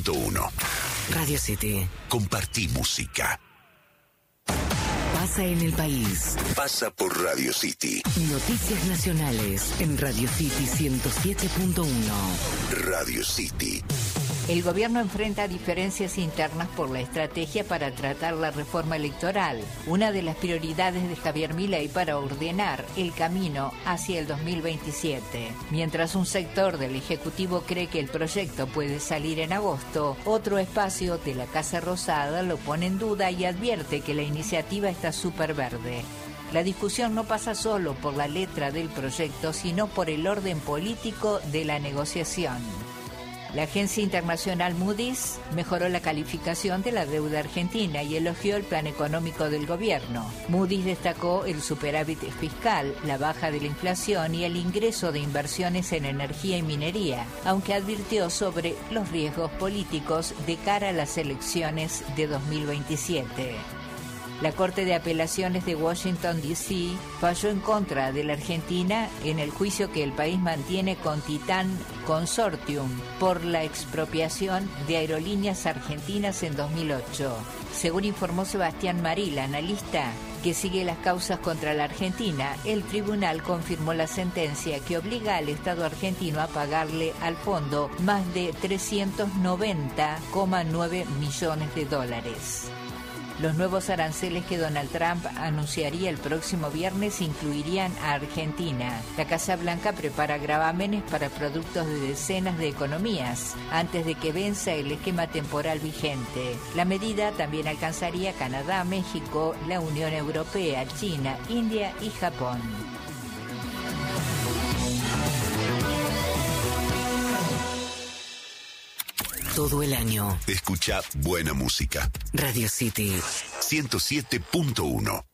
107.1. Radio City. Compartí música. Pasa en el país. Pasa por Radio City. Noticias nacionales en Radio City 107.1. Radio City. El gobierno enfrenta diferencias internas por la estrategia para tratar la reforma electoral, una de las prioridades de Javier Milei para ordenar el camino hacia el 2027. Mientras un sector del Ejecutivo cree que el proyecto puede salir en agosto, otro espacio de la Casa Rosada lo pone en duda y advierte que la iniciativa está súper verde. La discusión no pasa solo por la letra del proyecto, sino por el orden político de la negociación. La agencia internacional Moody's mejoró la calificación de la deuda argentina y elogió el plan económico del gobierno. Moody's destacó el superávit fiscal, la baja de la inflación y el ingreso de inversiones en energía y minería, aunque advirtió sobre los riesgos políticos de cara a las elecciones de 2027. La Corte de Apelaciones de Washington, D.C. falló en contra de la Argentina en el juicio que el país mantiene con Titan Consortium por la expropiación de aerolíneas argentinas en 2008. Según informó Sebastián Maril, analista que sigue las causas contra la Argentina, el tribunal confirmó la sentencia que obliga al Estado argentino a pagarle al fondo más de 390,9 millones de dólares. Los nuevos aranceles que Donald Trump anunciaría el próximo viernes incluirían a Argentina. La Casa Blanca prepara gravámenes para productos de decenas de economías antes de que venza el esquema temporal vigente. La medida también alcanzaría a Canadá, México, la Unión Europea, China, India y Japón. Todo el año. Escucha buena música. Radio City 107.1.